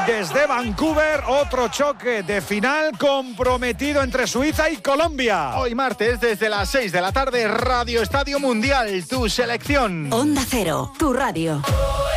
desde Vancouver, otro choque de final comprometido entre Suiza y Colombia. Hoy martes, desde las 6 de la tarde, Radio Estadio Mundial, tu selección. Onda Cero, tu radio.